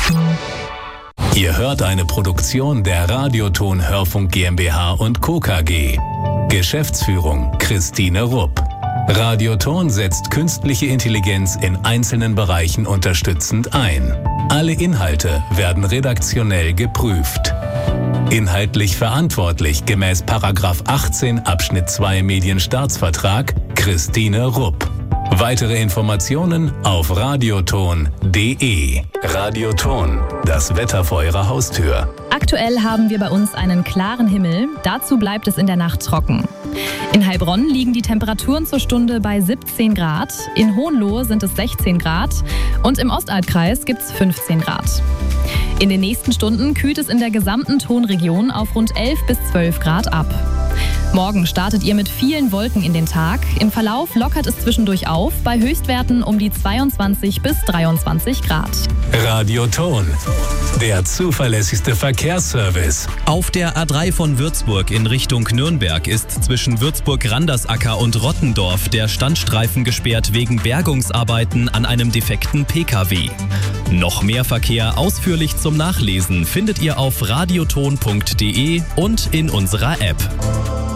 Ihr hört eine Produktion der Radioton Hörfunk GmbH und Co. KG. Geschäftsführung Christine Rupp. Radioton setzt künstliche Intelligenz in einzelnen Bereichen unterstützend ein. Alle Inhalte werden redaktionell geprüft. Inhaltlich verantwortlich gemäß § 18 Abschnitt 2 Medienstaatsvertrag Christine Rupp. Weitere Informationen auf radioton.de. Radioton, das Wetter vor Ihrer Haustür. Aktuell haben wir bei uns einen klaren Himmel, dazu bleibt es in der Nacht trocken. In Heilbronn liegen die Temperaturen zur Stunde bei 17 Grad, in Hohenlohe sind es 16 Grad und im Ostalbkreis gibt es 15 Grad. In den nächsten Stunden kühlt es in der gesamten Tonregion auf rund 11 bis 12 Grad ab. Morgen startet ihr mit vielen Wolken in den Tag. Im Verlauf lockert es zwischendurch auf, bei Höchstwerten um die 22 bis 23 Grad. Radioton, der zuverlässigste Verkehrsservice. Auf der A3 von Würzburg in Richtung Nürnberg ist zwischen Würzburg-Randersacker und Rottendorf der Standstreifen gesperrt wegen Bergungsarbeiten an einem defekten Pkw. Noch mehr Verkehr ausführlich zum Nachlesen findet ihr auf radioton.de und in unserer App.